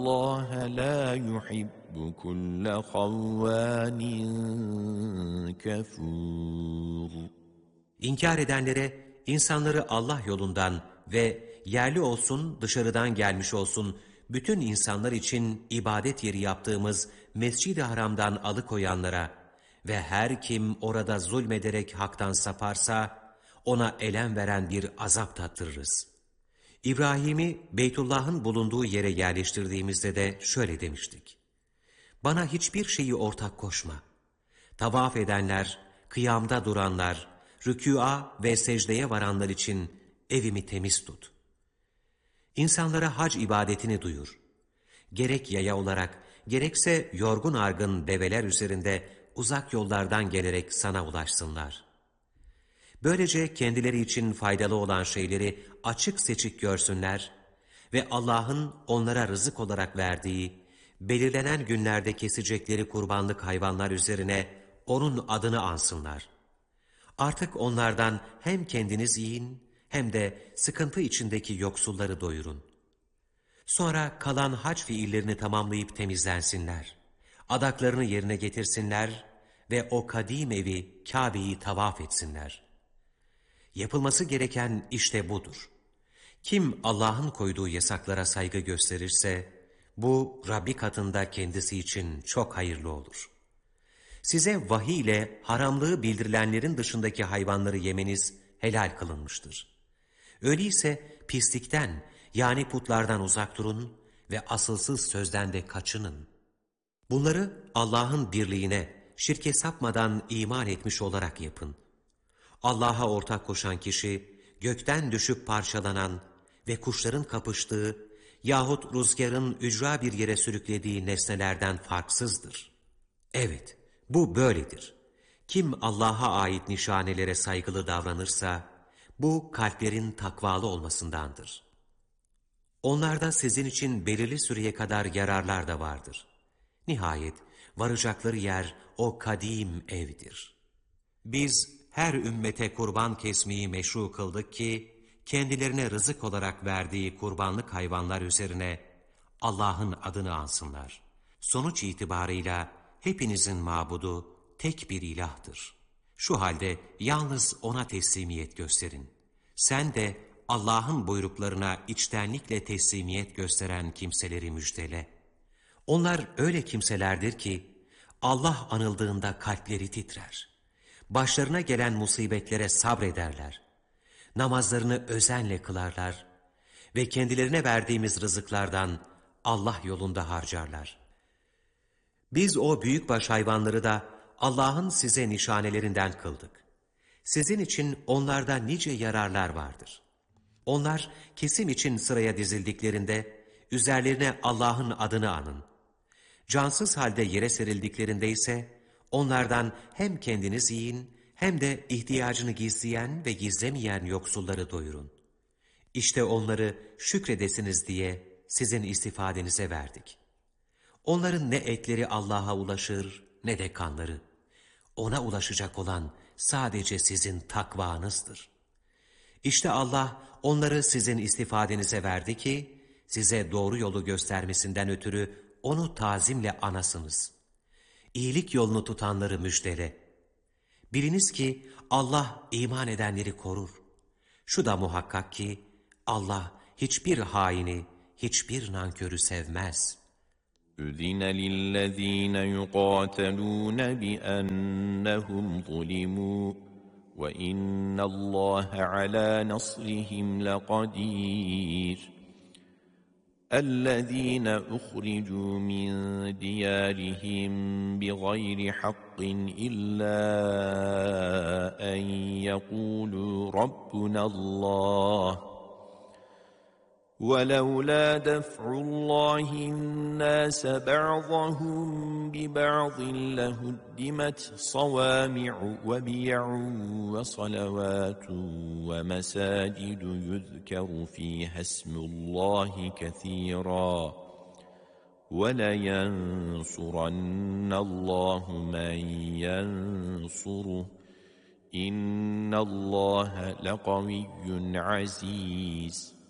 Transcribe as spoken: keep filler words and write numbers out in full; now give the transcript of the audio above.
اللّٰهَ لَا يُحِبُّ كُلَّ خَوَّانٍ كَفُورٍ. İnkar edenlere insanları Allah yolundan ve yerli olsun dışarıdan gelmiş olsun bütün insanlar için ibadet yeri yaptığımız Mescid-i Haram'dan alıkoyanlara ve her kim orada zulmederek haktan saparsa ona elem veren bir azap tattırırız. İbrahim'i Beytullah'ın bulunduğu yere yerleştirdiğimizde de şöyle demiştik: Bana hiçbir şeyi ortak koşma. Tavaf edenler, kıyamda duranlar, rükûa ve secdeye varanlar için evimi temiz tut. İnsanlara hac ibadetini duyur. Gerek yaya olarak, gerekse yorgun argın develer üzerinde uzak yollardan gelerek sana ulaşsınlar. Böylece kendileri için faydalı olan şeyleri açık seçik görsünler ve Allah'ın onlara rızık olarak verdiği, belirlenen günlerde kesecekleri kurbanlık hayvanlar üzerine onun adını ansınlar. Artık onlardan hem kendiniz yiyin hem de sıkıntı içindeki yoksulları doyurun. Sonra kalan hac fiillerini tamamlayıp temizlensinler. Adaklarını yerine getirsinler ve o kadim evi Kabe'yi tavaf etsinler. Yapılması gereken işte budur. Kim Allah'ın koyduğu yasaklara saygı gösterirse, bu Rabbi katında kendisi için çok hayırlı olur. Size vahiy ile haramlığı bildirilenlerin dışındaki hayvanları yemeniz helal kılınmıştır. Öyleyse pislikten yani putlardan uzak durun ve asılsız sözden de kaçının. Bunları Allah'ın birliğine, şirke sapmadan iman etmiş olarak yapın. Allah'a ortak koşan kişi, gökten düşüp parçalanan ve kuşların kapıştığı yahut rüzgarın ücra bir yere sürüklediği nesnelerden farksızdır. Evet, bu böyledir. Kim Allah'a ait nişanelere saygılı davranırsa, bu kalplerin takvalı olmasındandır. Onlarda sizin için belirli süreye kadar yararlar da vardır. Nihayet varacakları yer o kadim evdir. Biz her ümmete kurban kesmeyi meşru kıldık ki, kendilerine rızık olarak verdiği kurbanlık hayvanlar üzerine Allah'ın adını ansınlar. Sonuç itibarıyla hepinizin mabudu tek bir ilahtır. Şu halde yalnız ona teslimiyet gösterin. Sen de Allah'ın buyruklarına içtenlikle teslimiyet gösteren kimseleri müjdele. Onlar öyle kimselerdir ki Allah anıldığında kalpleri titrer. Başlarına gelen musibetlere sabrederler. Namazlarını özenle kılarlar ve kendilerine verdiğimiz rızıklardan Allah yolunda harcarlar. Biz o büyükbaş hayvanları da Allah'ın size nişanelerinden kıldık. Sizin için onlarda nice yararlar vardır. Onlar kesim için sıraya dizildiklerinde üzerlerine Allah'ın adını anın. Cansız halde yere serildiklerinde ise onlardan hem kendiniz yiyin hem de ihtiyacını gizleyen ve gizlemeyen yoksulları doyurun. İşte onları şükredesiniz diye sizin istifadenize verdik. Onların ne etleri Allah'a ulaşır ne de kanları. Ona ulaşacak olan sadece sizin takvanızdır. İşte Allah onları sizin istifadenize verdi ki, size doğru yolu göstermesinden ötürü onu tazimle anasınız. İyilik yolunu tutanları müjdele. Biliniz ki Allah iman edenleri korur. Şu da muhakkak ki Allah hiçbir haini, hiçbir nankörü sevmez. أُذِنَ لِلَّذ۪ينَ يُقَاتَلُونَ بِأَنَّهُمْ ظُلِمُوا وَإِنَّ اللّٰهَ عَلَى نَصْرِهِمْ لَقَدِيرٌ الَّذ۪ينَ أُخْرِجُوا مِنْ دِيَارِهِمْ بِغَيْرِ حَقٍّ إِلَّا أَنْ يَقُولُوا رَبُّنَا اللّٰهُ وَلَوْلَا دَفْعُ اللّٰهِ النَّاسَ بَعْضَهُمْ بِبَعْضٍ لَهُدِّمَتْ صَوَامِعُ وَبِيَعٌ وَصَلَوَاتٌ وَمَسَاجِدُ يُذْكَرُ فِيهَا اسْمُ اللّٰهِ كَثِيرًا وَلَيَنْصُرَنَّ اللّٰهُ مَنْ يَنْصُرُهُ إِنَّ اللّٰهَ لَقَوِيٌّ عَزِيزٌ